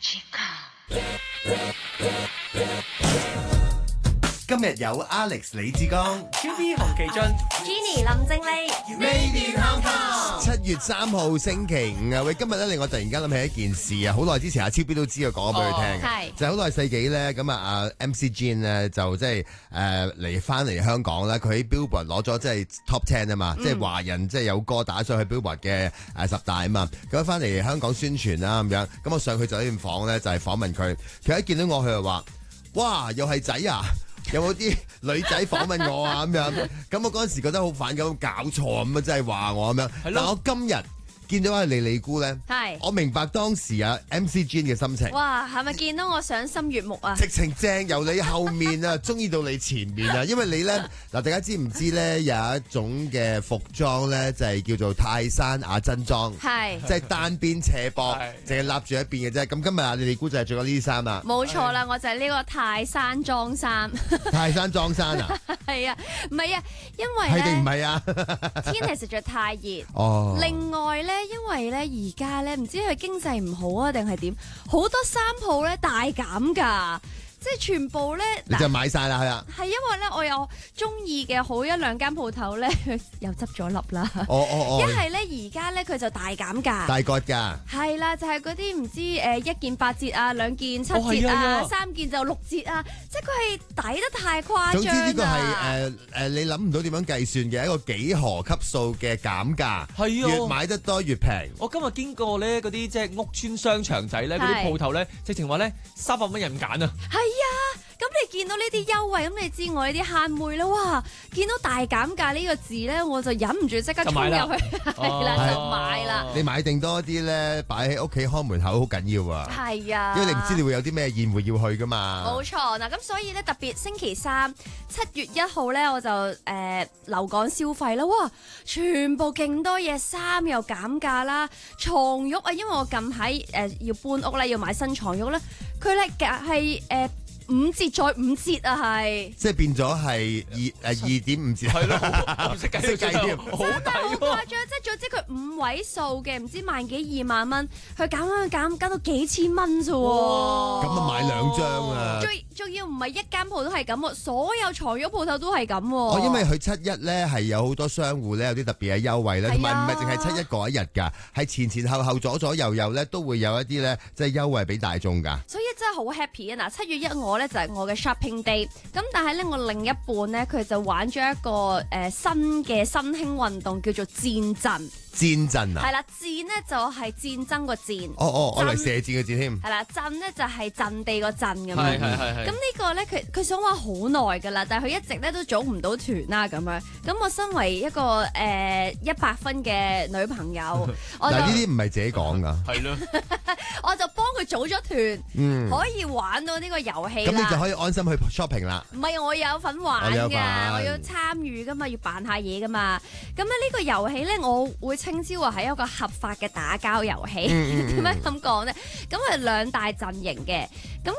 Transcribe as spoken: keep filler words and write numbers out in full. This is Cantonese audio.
今日有 Alex 李志剛、 Q B 洪其俊、 Jenny 林正麗。 Made in Hong Kong。七月三號星期五啊！喂，今日咧令我突然間諗起一件事啊！好耐之前阿超 B 都知我講咗俾佢聽， 係就係好耐世紀咧，咁啊阿 M C Jin 咧就即係誒嚟翻嚟香港啦。佢喺 Billboard 攞咗即係 Top Ten 啊嘛，即係華人即係有歌打上去 Billboard 嘅誒十大啊嘛。咁翻嚟香港宣傳啦咁樣，咁我上去酒店房咧就係訪問佢，佢一見到我佢就話：哇，又係仔啊！有冇啲女仔訪問我啊咁樣？咁我嗰陣時覺得好反感，搞錯咁啊！真係話我咁樣。但我今日見到阿莉莉姑咧， 係我明白當時啊 M C Jin 嘅心情。 哇，係咪見到我賞心悅目啊？ 直情正由你後面啊，中意到你前面啊，因為你咧嗱，大家知唔知咧有一種嘅服裝咧就係叫做泰山雅真裝， 係即係單邊斜膊，淨係立住一邊嘅啫。咁今日阿莉莉姑就係着咗呢啲衫啊， 冇錯啦，我就係呢個泰山裝衫。 泰山裝衫啊， 係啊，唔係啊，因為係定唔咧係啊？ 天氣實在太熱。 哦， 另外咧，因為咧而家咧唔知佢經濟唔好啊定係點，好多衫鋪咧大減㗎。即係全部咧， 你就買晒啦，係啊！ 係因為咧，我有中意嘅好一兩間鋪頭咧，又執咗笠啦。 哦哦哦！ 一係咧，而家咧佢就大減價。 大割㗎。 係啦，就係嗰啲唔知誒一件八折啊，兩件七折哦啊，三件就六折啊，即係佢係抵得太誇張啦。 總之呢個係誒誒，你諗唔到點樣計算嘅一個幾何級數嘅減價。 係啊， 越買得多越平。 我今日經過咧嗰啲即係屋村商場仔咧，嗰啲鋪頭咧，直情話咧三百蚊任揀啊！ 係啊，咁你見到呢啲優惠，咁你知我呢啲慳妹啦，哇！見到大減價呢個字咧，我就忍唔住即刻衝入去，係啦就買啦。 你買定多啲咧，擺喺屋企看門口好緊要啊！ 係啊， 因為你唔知你會有啲咩宴會要去噶嘛。 冇錯嗱，咁所以咧特別星期三七月一號咧，我就誒、呃、留港消費啦，哇！全部勁多嘢，衫又減價啦，床褥啊，因為我近排誒要搬屋咧，要買新床褥咧，佢咧係誒。五折再五折啊，係即係變咗係二誒二點五折， 係咯，唔識計計添，好真係好抵喎！ 誇張，即係總之佢五位數嘅，唔知萬幾二萬蚊，佢減減減減到幾千蚊啫喎！ 咁啊買兩張啊！ 最仲要唔係一間鋪都係咁喎，所有床褥鋪頭都係咁喎。 哦，因為佢七一咧係有好多商戶咧有啲特別嘅優惠咧，同埋唔係淨係七一嗰一日㗎，係前前後後左左右右咧都會有一啲咧即係優惠俾大眾㗎。 所以真係好 happy 啊！嗱，七月一我咧就係我嘅 shopping day，咁但係咧我另一半咧佢就玩咗一個誒、呃、新嘅新興運動叫做戰陣。 戰陣啊！ 係啦，戰咧就係戰爭個戰。 哦哦，我嚟陣射箭嘅箭添。 係啦，陣咧就係陣地個陣咁樣。 係係係係。 咁呢個咧，佢佢想玩好耐㗎啦，但係佢一直咧都組唔到團啦咁樣。咁我身為一個誒一百分嘅女朋友，我就嗱呢啲唔係自己講㗎。 係咯， 我就幫佢組咗團， 嗯， 可以玩到呢個遊戲啦。 咁你就可以安心去 shopping 啦。 唔係我有份玩我有㗎， 份我要參與㗎嘛，要扮下嘢㗎嘛。咁咧呢個遊戲咧，我會稱之為係一個合法嘅打交遊戲。點解咁講咧？咁係兩大陣營嘅。咁